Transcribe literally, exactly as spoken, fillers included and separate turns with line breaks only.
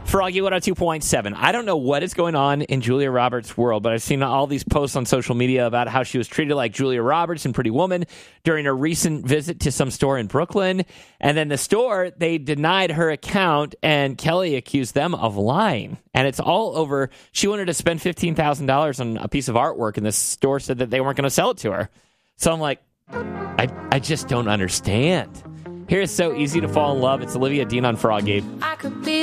Froggy one oh two point seven. I don't know what is going on in Julia Roberts' world, but I've seen all these posts on social media about how she was treated like Julia Roberts in Pretty Woman during a recent visit to some store in Brooklyn. And then the store, they denied her account, and Kelly accused them of lying. And it's all over. She wanted to spend fifteen thousand dollars on a piece of artwork, and the store said that they weren't going to sell it to her. So I'm like, I, I just don't understand. Here's So Easy to Fall in Love. It's Olivia Dean on Froggy. I could be